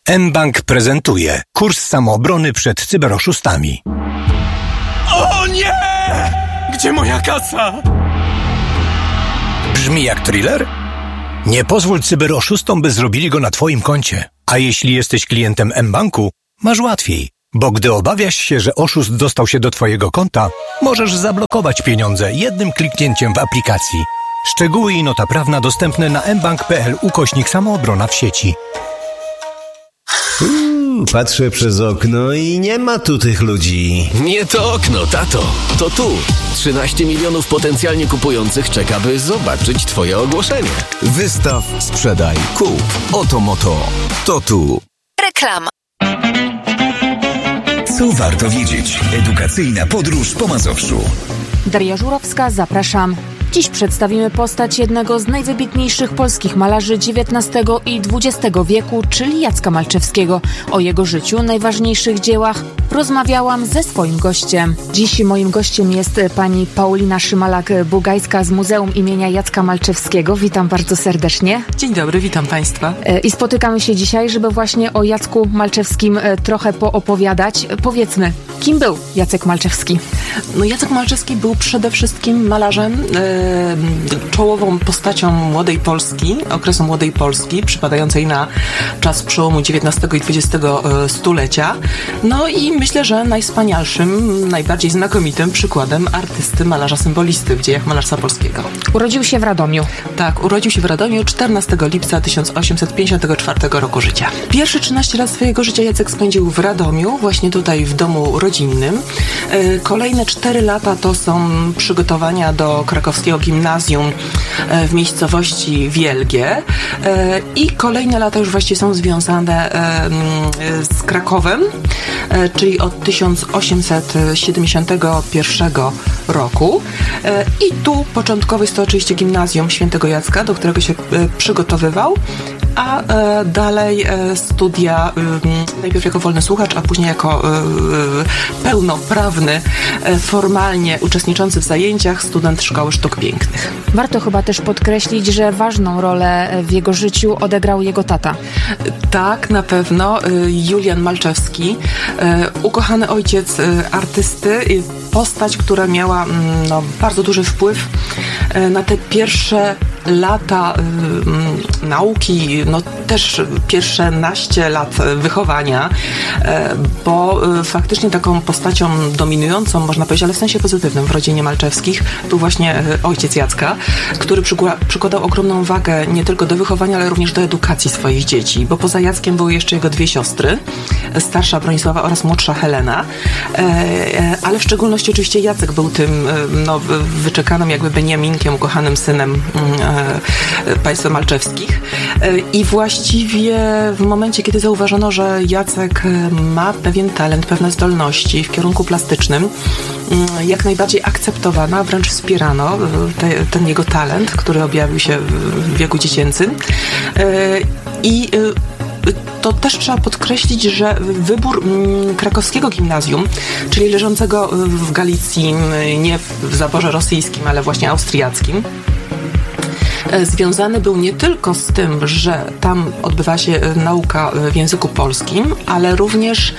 mBank prezentuje kurs samoobrony przed cyberoszustami. O nie! Gdzie moja kasa? Brzmi jak thriller? Nie pozwól cyberoszustom, by zrobili go na twoim koncie. A jeśli jesteś klientem mBanku, masz łatwiej. Bo gdy obawiasz się, że oszust dostał się do twojego konta, możesz zablokować pieniądze jednym kliknięciem w aplikacji. Szczegóły i nota prawna dostępne na mbank.pl/samoobrona w sieci. Patrzę przez okno i nie ma tu tych ludzi. Nie to okno, tato. To tu. 13 milionów potencjalnie kupujących czeka, by zobaczyć twoje ogłoszenie. Wystaw, sprzedaj, kup. Oto moto. To tu. Reklama. Co warto wiedzieć? Edukacyjna podróż po Mazowszu. Daria Żurowska, zapraszam. Dziś przedstawimy postać jednego z najwybitniejszych polskich malarzy XIX i XX wieku, czyli Jacka Malczewskiego. O jego życiu, najważniejszych dziełach rozmawiałam ze swoim gościem. Dziś moim gościem jest pani Paulina Szymalak-Bugajska z Muzeum imienia Jacka Malczewskiego. Witam bardzo serdecznie. Dzień dobry, witam Państwa. I spotykamy się dzisiaj, żeby właśnie o Jacku Malczewskim trochę poopowiadać. Powiedzmy, kim był Jacek Malczewski? No, Jacek Malczewski był przede wszystkim malarzem, czołową postacią Młodej Polski, okresu Młodej Polski, przypadającej na czas przełomu XIX i XX stulecia. No i myślę, że najwspanialszym, najbardziej znakomitym przykładem artysty, malarza symbolisty w dziejach malarstwa polskiego. Urodził się w Radomiu. Tak, urodził się w Radomiu 14 lipca 1854 roku życia. Pierwsze 13 lat swojego życia Jacek spędził w Radomiu, właśnie tutaj w domu rodzinnym. Kolejne 4 lata to są przygotowania do krakowskiego gimnazjum w miejscowości Wielgie i kolejne lata już właściwie są związane z Krakowem, czyli od 1871 roku. I tu początkowo jest to oczywiście gimnazjum Świętego Jacka, do którego się przygotowywał, a dalej studia najpierw jako wolny słuchacz, a później jako pełnoprawny, formalnie uczestniczący w zajęciach student Szkoły Sztuk Pięknych. Warto chyba też podkreślić, że ważną rolę w jego życiu odegrał jego tata. Tak, na pewno. Julian Malczewski, ukochany ojciec artysty, postać, która miała bardzo duży wpływ na te pierwsze lata nauki, też pierwsze naście lat wychowania, bo faktycznie taką postacią dominującą, można powiedzieć, ale w sensie pozytywnym w rodzinie Malczewskich był właśnie ojciec Jacka, który przykładał ogromną wagę nie tylko do wychowania, ale również do edukacji swoich dzieci, bo poza Jackiem były jeszcze jego 2 siostry, starsza Bronisława oraz młodsza Helena, ale w szczególności oczywiście Jacek był tym wyczekanym jakby Beniaminkiem, ukochanym synem państwa Malczewskich. I właściwie w momencie, kiedy zauważono, że Jacek ma pewien talent, pewne zdolności w kierunku plastycznym, jak najbardziej akceptowano, a wręcz wspierano ten jego talent, który objawił się w wieku dziecięcym. I to też trzeba podkreślić, że wybór krakowskiego gimnazjum, czyli leżącego w Galicji, nie w zaborze rosyjskim, ale właśnie austriackim, związany był nie tylko z tym, że tam odbywa się nauka w języku polskim, ale również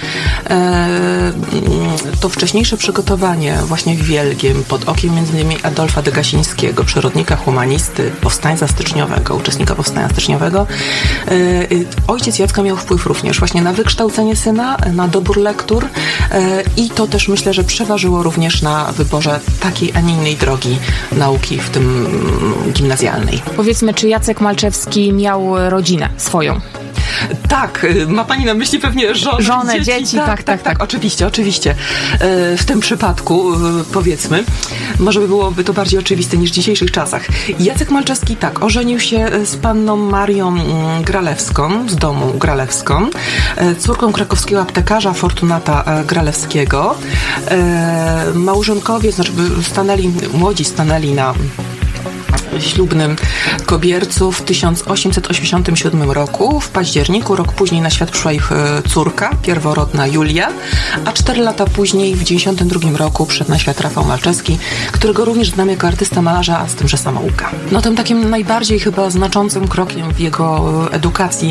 to wcześniejsze przygotowanie właśnie w Wielgiem pod okiem m.in. Adolfa Degasińskiego, przyrodnika, humanisty, powstańca styczniowego, uczestnika powstania styczniowego. Ojciec Jacka miał wpływ również właśnie na wykształcenie syna, na dobór lektur i to też myślę, że przeważyło również na wyborze takiej, a nie innej drogi nauki, w tym gimnazjalnej. Powiedzmy, czy Jacek Malczewski miał rodzinę swoją? Tak, ma pani na myśli pewnie żonę, dzieci. Tak. Oczywiście. W tym przypadku, powiedzmy, może byłoby to bardziej oczywiste niż w dzisiejszych czasach. Jacek Malczewski, ożenił się z panną Marią Gralewską, z domu Gralewską, córką krakowskiego aptekarza Fortunata Gralewskiego. Małżonkowie, młodzi stanęli ślubnym Kobiercu w 1887 roku. W październiku, rok później na świat przyszła ich córka, pierworodna Julia, a 4 lata później, w 1992 roku, przyszedł na świat Rafał Malczewski, którego również znam jako artysta, malarza, a z tym, że samouka. No tym takim najbardziej chyba znaczącym krokiem w jego edukacji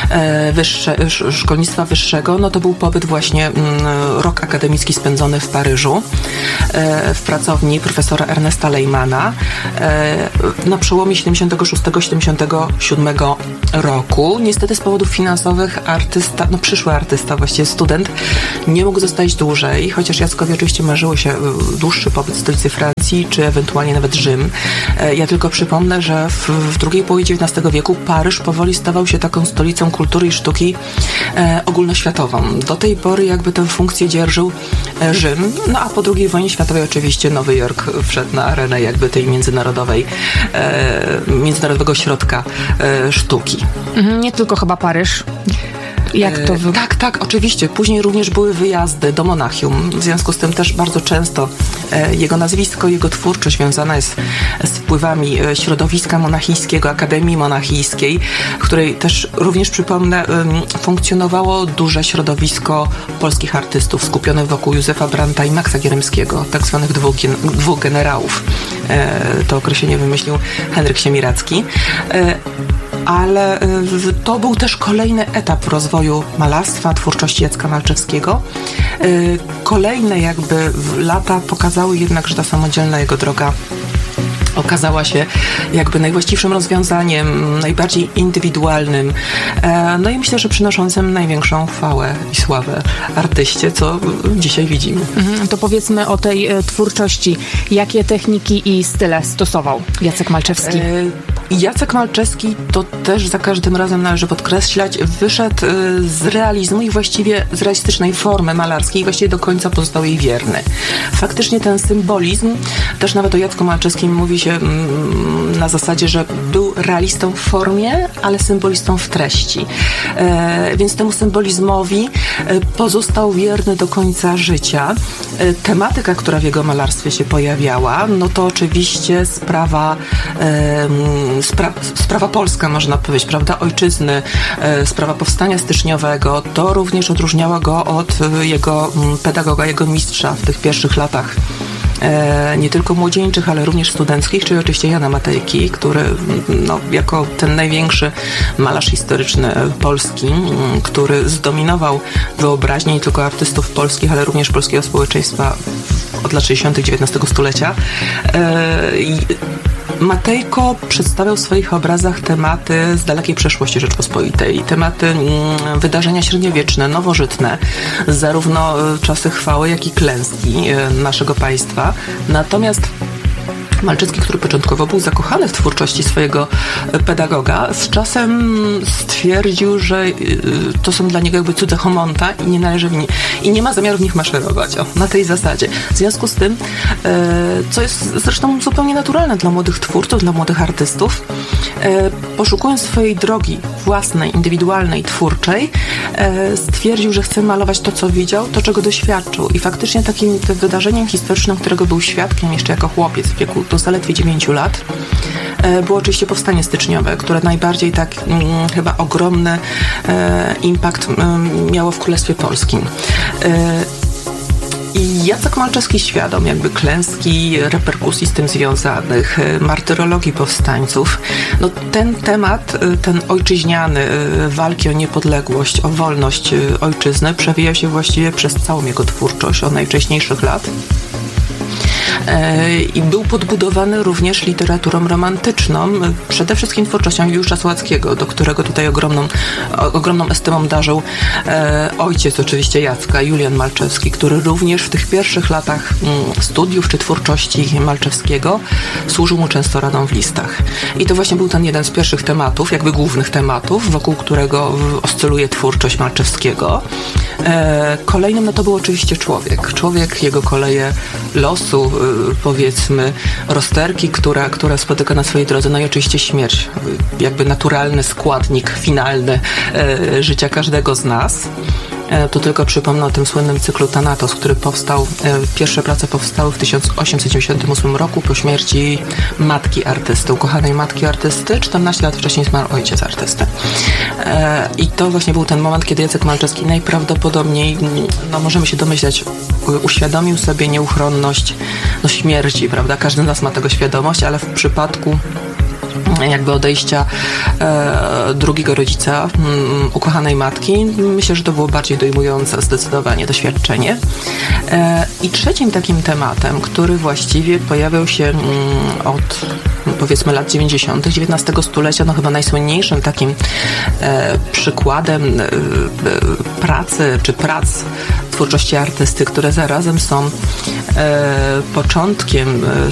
szkolnictwa wyższego, no to był pobyt właśnie rok akademicki spędzony w Paryżu, w pracowni profesora Ernesta Lehmana na przełomie 76-77 roku. Niestety z powodów finansowych przyszły artysta, właściwie student, nie mógł zostać dłużej, chociaż Jackowi oczywiście marzyło się dłuższy pobyt w stolicy Francji, czy ewentualnie nawet Rzym. Ja tylko przypomnę, że w drugiej połowie XIX wieku Paryż powoli stawał się taką stolicą kultury i sztuki ogólnoświatową. Do tej pory jakby tę funkcję dzierżył Rzym, no a po II wojnie światowej oczywiście Nowy Jork wszedł na arenę jakby tej międzynarodowego ośrodka sztuki. Nie tylko chyba Paryż. Jak to Tak, oczywiście. Później również były wyjazdy do Monachium. W związku z tym też bardzo często jego nazwisko, jego twórczość związana jest z wpływami środowiska monachijskiego, Akademii Monachijskiej, w której też również, przypomnę, funkcjonowało duże środowisko polskich artystów skupionych wokół Józefa Brandta i Maxa Gierymskiego, tak zwanych dwóch generałów. To określenie wymyślił Henryk Siemiradzki. Ale to był też kolejny etap rozwoju malarstwa, twórczości Jacka Malczewskiego. Kolejne jakby lata pokazały jednak, że ta samodzielna jego droga okazała się jakby najwłaściwszym rozwiązaniem, najbardziej indywidualnym, no i myślę, że przynoszącym największą chwałę i sławę artyście, co dzisiaj widzimy. To powiedzmy o tej twórczości. Jakie techniki i style stosował Jacek Malczewski? Jacek Malczewski, to też za każdym razem należy podkreślać, wyszedł z realizmu i właściwie z realistycznej formy malarskiej i właściwie do końca pozostał jej wierny. Faktycznie ten symbolizm, też nawet o Jacku Malczewskim mówi się na zasadzie, że był realistą w formie, ale symbolistą w treści. Więc temu symbolizmowi pozostał wierny do końca życia. Tematyka, która w jego malarstwie się pojawiała, no to oczywiście sprawa polska, można powiedzieć, prawda, ojczyzny, sprawa powstania styczniowego, to również odróżniało go od jego pedagoga, jego mistrza w tych pierwszych latach nie tylko młodzieńczych, ale również studenckich, czyli oczywiście Jana Matejki, który jako ten największy malarz historyczny Polski, który zdominował wyobraźnię nie tylko artystów polskich, ale również polskiego społeczeństwa od lat 60. XIX stulecia. Matejko przedstawiał w swoich obrazach tematy z dalekiej przeszłości Rzeczpospolitej, tematy wydarzenia średniowieczne, nowożytne, zarówno czasy chwały, jak i klęski naszego państwa. Natomiast Malczewski, który początkowo był zakochany w twórczości swojego pedagoga, z czasem stwierdził, że to są dla niego jakby cudze homonta i nie należy i nie ma zamiaru w nich maszerować. Na tej zasadzie. W związku z tym, co jest zresztą zupełnie naturalne dla młodych twórców, dla młodych artystów, poszukując swojej drogi własnej, indywidualnej, twórczej, stwierdził, że chce malować to, co widział, to, czego doświadczył. I faktycznie takim wydarzeniem historycznym, którego był świadkiem jeszcze jako chłopiec w wieku do zaledwie 9 lat, było oczywiście powstanie styczniowe, które najbardziej tak chyba ogromny impact miało w Królestwie Polskim. I Jacek Malczewski, świadom jakby klęski, reperkusji z tym związanych, martyrologii powstańców, ten temat, ten ojczyźniany, walki o niepodległość, o wolność ojczyzny przewija się właściwie przez całą jego twórczość od najwcześniejszych lat. I był podbudowany również literaturą romantyczną, przede wszystkim twórczością Juliusza Słowackiego, do którego tutaj ogromną estymą darzył ojciec oczywiście Jacka, Julian Malczewski, który również w tych pierwszych latach studiów czy twórczości Malczewskiego służył mu często radą w listach. I to właśnie był ten jeden z pierwszych tematów, jakby głównych tematów, wokół którego oscyluje twórczość Malczewskiego. Kolejnym to był oczywiście człowiek, jego koleje losu, powiedzmy rozterki, która spotyka na swojej drodze, no i oczywiście śmierć, jakby naturalny składnik finalny życia każdego z nas. To tylko przypomnę o tym słynnym cyklu Thanatos, który powstał, pierwsze prace powstały w 1898 roku po śmierci matki artysty, ukochanej matki artysty. 14 lat wcześniej zmarł ojciec artysty. I to właśnie był ten moment, kiedy Jacek Malczewski najprawdopodobniej, możemy się domyślać, uświadomił sobie nieuchronność śmierci, prawda? Każdy z nas ma tego świadomość, ale w przypadku jakby odejścia drugiego rodzica, ukochanej matki, myślę, że to było bardziej dojmujące zdecydowanie doświadczenie. I trzecim takim tematem, który właściwie pojawiał się od powiedzmy lat 90. XIX stulecia, chyba najsłynniejszym takim przykładem pracy czy prac twórczości artysty, które zarazem są początkiem